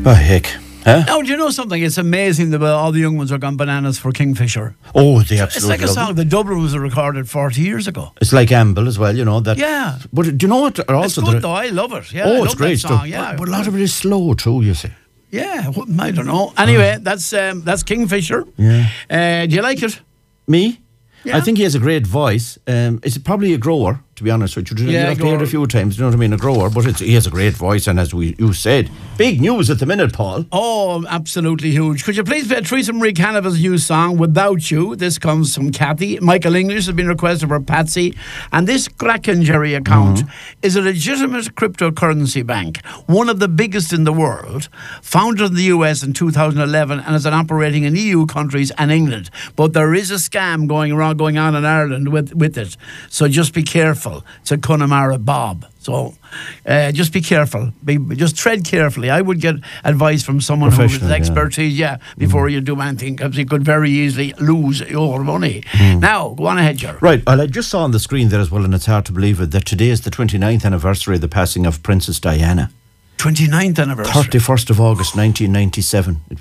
Oh, heck. Huh? Now, do you know something? It's amazing that all the young ones are gone bananas for Kingfisher. Oh, they absolutely It's like a song. The Dublin was recorded 40 years ago. It's like Amble as well, you know. That. Yeah. But do you know what? It's good though. I love it. Yeah, I it's love great that song. stuff. Yeah, But a lot of it is slow too, you see. Yeah, I don't know. Anyway, that's Kingfisher. Yeah. Do you like it? Me? Yeah. I think he has a great voice. It's probably a grower, to be honest with you. Yeah, I've heard a few times, you know what I mean, a grower, but he has a great voice, and as you said, big news at the minute, Paul. Oh, absolutely huge. Could you please play Teresa Marie Canavan's new song, Without You? This comes from Kathy. Michael English has been requested for Patsy. And this Grackengerry account is a legitimate cryptocurrency bank, one of the biggest in the world, founded in the US in 2011 and is operating in EU countries and England. But there is a scam going on in Ireland with it. So just be careful. It's a Connemara Bob. So just be careful. Just tread carefully. I would get advice from someone who has expertise, before you do anything, because you could very easily lose your money. Now, go on ahead, Jerry. Right, well, I just saw on the screen there as well, and it's hard to believe it, that today is the 29th anniversary of the passing of Princess Diana. 29th anniversary. 31st of August 1997.